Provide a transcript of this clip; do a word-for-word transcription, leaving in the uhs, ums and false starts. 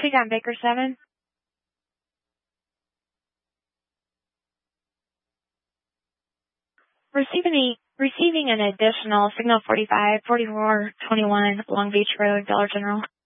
Tweet on Baker seven. Receiving, the, receiving an additional signal forty-five, forty-four twenty-one Long Beach Road, Dollar General.